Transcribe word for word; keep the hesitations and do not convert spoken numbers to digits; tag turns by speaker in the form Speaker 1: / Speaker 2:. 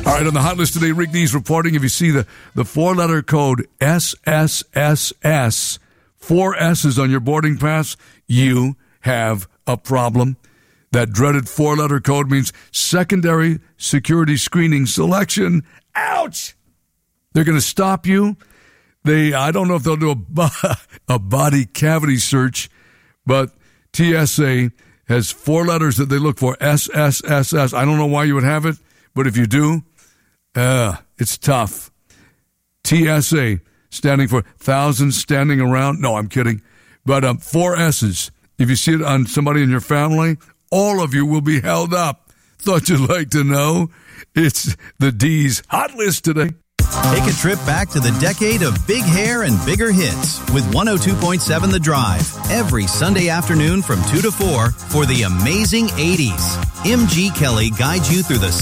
Speaker 1: All right, on the hot list today, Rick Dees reporting, if you see the, the four-letter code S S S S, four S's on your boarding pass, you have a problem. That dreaded four-letter code means secondary security screening selection. Ouch! They're going to stop you. They, I don't know if they'll do a, a body cavity search, but T S A has four letters that they look for, S S S S. I don't know why you would have it, but if you do, uh, it's tough. T S A, standing for thousands standing around. No, I'm kidding. But um, four S's. If you see it on somebody in your family, all of you will be held up. Thought you'd like to know? It's the D's Hot List today.
Speaker 2: Take a trip back to the decade of big hair and bigger hits with one oh two point seven The Drive every Sunday afternoon from two to four for the amazing eighties. M G Kelly guides you through the